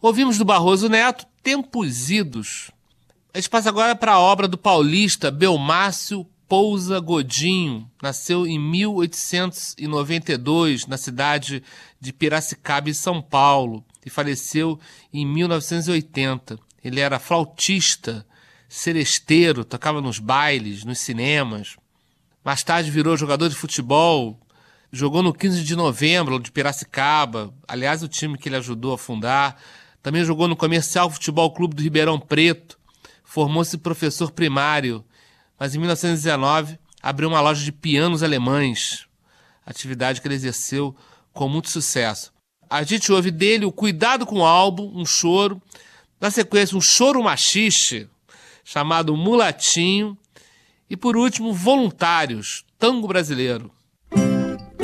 Ouvimos do Barroso Neto Tempos Idos. A gente passa agora para a obra do paulista Belmácio Pousa Godinho. Nasceu em 1892 na cidade de Piracicaba, em São Paulo, e faleceu em 1980. Ele era flautista, seresteiro, tocava nos bailes, nos cinemas. Mais tarde virou jogador de futebol, jogou no 15 de Novembro de Piracicaba, aliás, o time que ele ajudou a fundar. Também jogou no Comercial Futebol Clube do Ribeirão Preto. Formou-se professor primário, mas em 1919 abriu uma loja de pianos alemães, atividade que ele exerceu com muito sucesso. A gente ouve dele o Cuidado com o Álbum, um choro. Na sequência, um choro machixe, chamado Mulatinho. E por último, Voluntários, tango brasileiro.